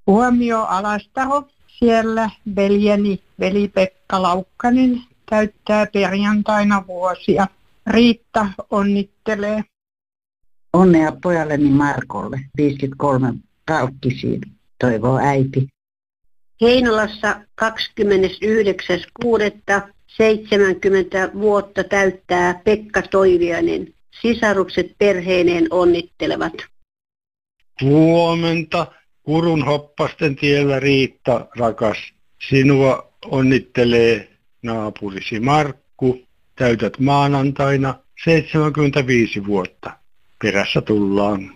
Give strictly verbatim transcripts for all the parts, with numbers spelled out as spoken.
Huomio Alastaho. Siellä veljeni veli-Pekka Laukkanen täyttää perjantaina vuosia. Riitta onnittelee. Onnea pojalleni Markolle, viisikymmentäkolme raukkisiin, toivoo äiti. Heinolassa kahdeskymmenesyhdeksäs kuudetta seitsemänkymmentä vuotta täyttää Pekka Toiviainen. Sisarukset perheineen onnittelevat. Huomenta, Kurunhoppasten tiellä Riitta, rakas. Sinua onnittelee naapurisi Markku. Täytät maanantaina seitsemänkymmentäviisi vuotta. Perässä tullaan.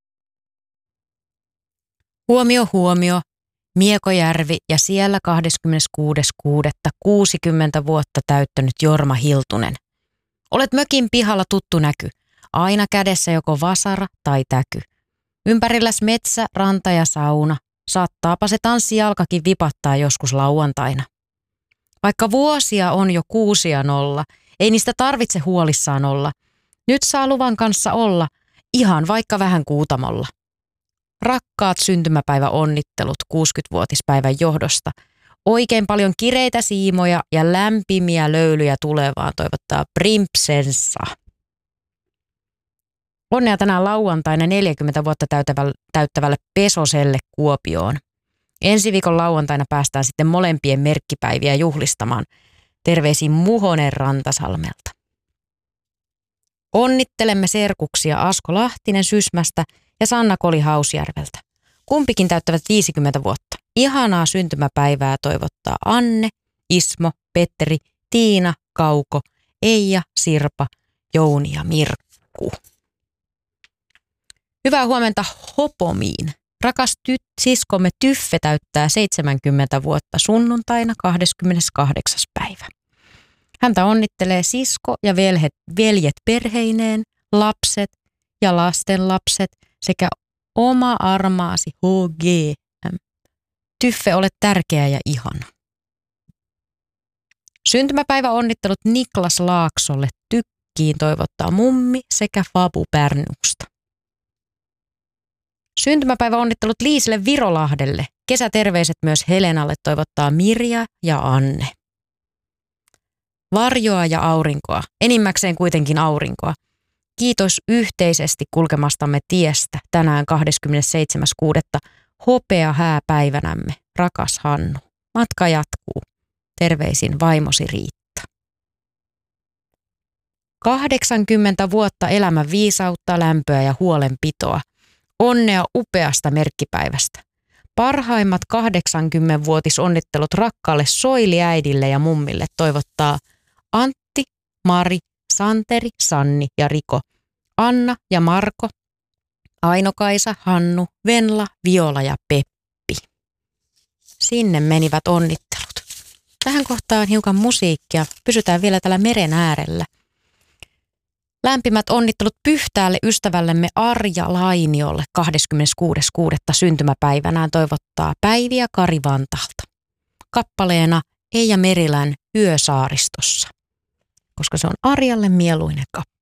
Huomio, huomio. Miekojärvi ja siellä kahdeskymmeneskuudes kuudetta kuusikymmentä vuotta täyttänyt Jorma Hiltunen. Olet mökin pihalla tuttu näky. Aina kädessä joko vasara tai täky. Ympärilläs metsä, ranta ja sauna. Saattaapa se tanssijalkakin vipattaa joskus lauantaina. Vaikka vuosia on jo kuusi ja nolla, ei niistä tarvitse huolissaan olla. Nyt saa luvan kanssa olla, ihan vaikka vähän Kuutamolla. Rakkaat syntymäpäiväonnittelut kuusikymmentävuotispäivän johdosta. Oikein paljon kireitä siimoja ja lämpimiä löylyjä tulevaan toivottaa Primpsensa. Onnea tänään lauantaina neljäkymmentä vuotta täyttävälle, täyttävälle Pesoselle Kuopioon. Ensi viikon lauantaina päästään sitten molempien merkkipäiviä juhlistamaan. Terveisiin Muhonen Rantasalmelta. Onnittelemme serkuksia Asko Lahtinen Sysmästä ja Sanna Koli Hausjärveltä. Kumpikin täyttävät viisikymmentä vuotta. Ihanaa syntymäpäivää toivottaa Anne, Ismo, Petteri, Tiina, Kauko, Eija, Sirpa, Jouni ja Mirkku. Hyvää huomenta Hopomiin. Rakas tyt, siskomme Tyffe täyttää seitsemänkymmentä vuotta sunnuntaina kahdeskymmeneskahdeksas päivä. Häntä onnittelee sisko ja veljet, veljet perheineen, lapset ja lastenlapset sekä oma armaasi H G M. Tyffe, olet tärkeä ja ihana. Syntymäpäivä onnittelut Niklas Laaksolle Tykkiin toivottaa mummi sekä Fabu Pärnusta. Syntymäpäivä onnittelut Liisille Virolahdelle. Kesäterveiset myös Helenalle toivottaa Mirja ja Anne. Varjoa ja aurinkoa, enimmäkseen kuitenkin aurinkoa. Kiitos yhteisesti kulkemastamme tiestä tänään kahdeskymmenesseitsemäs kuudetta hopea hääpäivänämme, rakas Hannu. Matka jatkuu. Terveisin vaimosi Riitta. kahdeksankymmentä vuotta elämän viisautta, lämpöä ja huolenpitoa. Onnea upeasta merkkipäivästä. Parhaimmat kahdeksankymmenvuotisonnittelut rakkaalle soiliäidille ja mummille toivottaa Antti, Mari, Santeri, Sanni ja Riko, Anna ja Marko, Aino-Kaisa, Hannu, Venla, Viola ja Peppi. Sinne menivät onnittelut. Tähän kohtaan hiukan musiikkia. Pysytään vielä täällä meren äärellä. Lämpimät onnittelut Pyhtäälle ystävällemme Arja Lainiolle kahdeskymmeneskuudes kuudetta syntymäpäivänään toivottaa Päivi ja Kari Vantalta. Kappaleena Eija Merilän Yö saaristossa, koska se on Arjalle mieluinen kappale.